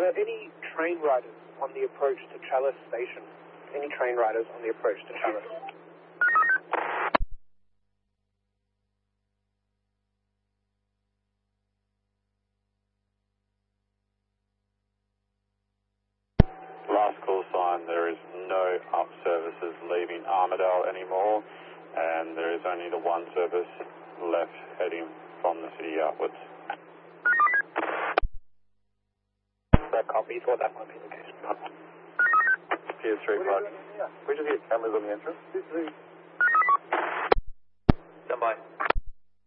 Are there any train riders on the approach to Chalice Station? Any train riders on the approach to Chalice? Last call sign, there is no up services leaving Armidale anymore, and there is only the one service left heading from the city outwards. That copy, thought that might be the case. Pier 3 Park. We just get cameras on the entrance. Stand by.